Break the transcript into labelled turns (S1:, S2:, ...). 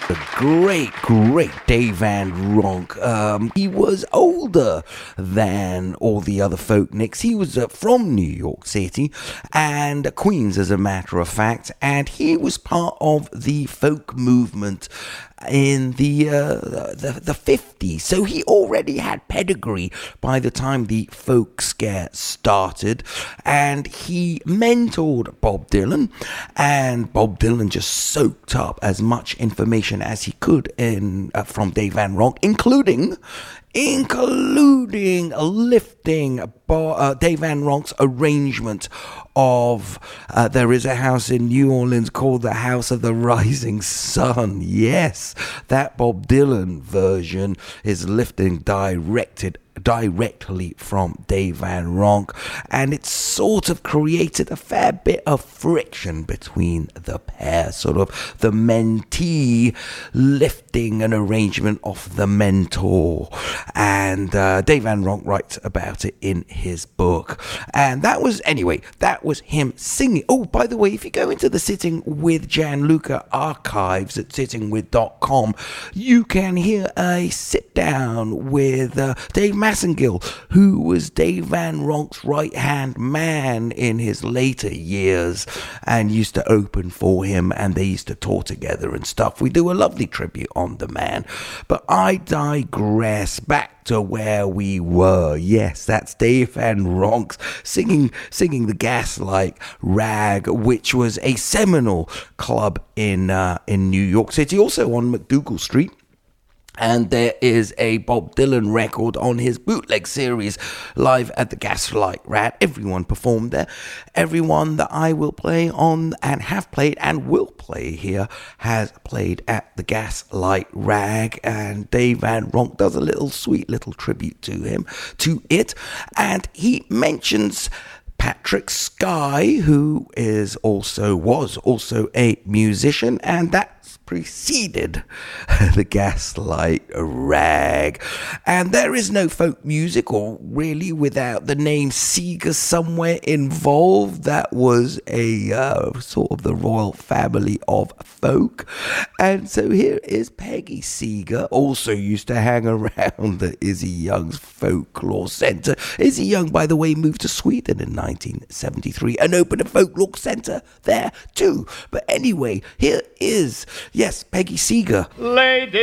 S1: The great Dave Van Ronk. He was older than all the other folk nicks. He was from New York City and Queens, as a matter of fact, and he was part of the folk movement in the 50s. So he already had pedigree by the time the folk scare started, and he mentored Bob Dylan, and Bob Dylan just soaked up as much information as he could from Dave Van Ronk, including lifting Dave Van Ronk's arrangement of There Is a House in New Orleans Called the House of the Rising Sun. Yes, that Bob Dylan version is lifting directly from Dave Van Ronk, and it sort of created a fair bit of friction between the pair, sort of the mentee lifting an arrangement of the mentor, and Dave Van Ronk writes about it in his book. And that was him singing. Oh, by the way, if you go into the Sitting with Gianluca archives at sittingwith.com, you can hear a sit down with Dave Massengill, who was Dave Van Ronk's right-hand man in his later years and used to open for him, and they used to tour together and stuff. We do a lovely tribute on the man, but I digress. Back to where we were. Yes, that's Dave Van Ronk's singing the Gaslight Rag, which was a seminal club in New York City, also on MacDougal Street. And there is a Bob Dylan record on his bootleg series, Live at the Gaslight Rat. Everyone performed there. Everyone that I will play on and have played and will play here has played at the Gaslight Rag. And Dave Van Ronk does a sweet little tribute to it. And he mentions Patrick Sky, who was also a musician, and that preceded the Gaslight Rag. And there is no folk music, or really, without the name Seeger somewhere involved. That was a sort of the royal family of folk. And so here is Peggy Seeger, also used to hang around the Izzy Young's Folklore Centre. Izzy Young, by the way, moved to Sweden in 1973 and opened a folklore centre there too. But anyway, here is, yes, Peggy Seeger.
S2: Lady